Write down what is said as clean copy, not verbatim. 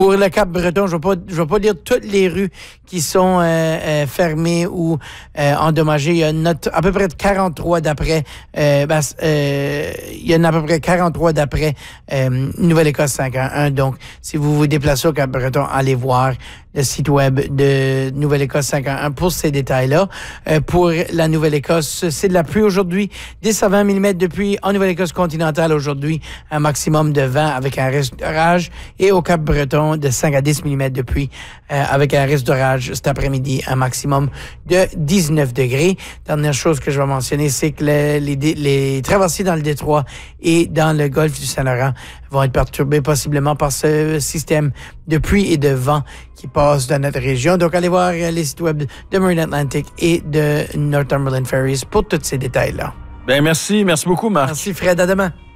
Pour le Cap-Breton, je vais pas dire toutes les rues qui sont fermées ou endommagées. Il y a à peu près 43 d'après. Il y en a à peu près 43 d'après Nouvelle-Écosse 511. Donc, si vous vous déplacez au Cap-Breton, allez voir le site web de Nouvelle-Écosse 511 pour ces détails-là. Pour la Nouvelle-Écosse, c'est de la pluie aujourd'hui. 10 à 20 mm de pluie en Nouvelle-Écosse continentale aujourd'hui. Un maximum de 20 avec un risque d'orage. Et au Cap-Breton, de 5 à 10 mm de pluie avec un risque d'orage cet après-midi, un maximum de 19 degrés. Dernière chose que je vais mentionner, c'est que les traversées dans le détroit et dans le golfe du Saint-Laurent vont être perturbées possiblement par ce système de pluie et de vent qui passe dans notre région. Donc, allez voir les sites web de Marine Atlantic et de Northumberland Ferries pour tous ces détails-là. Bien, merci beaucoup, Marc. Merci, Fred. À demain.